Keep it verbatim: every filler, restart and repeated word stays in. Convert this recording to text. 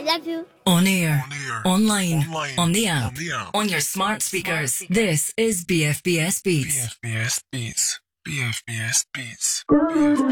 love you. On air, On air, online, online, on the app, on the app. on your smart speakers. This is B F B S Beats. B F B S Beats. B F B S Beats. B F B S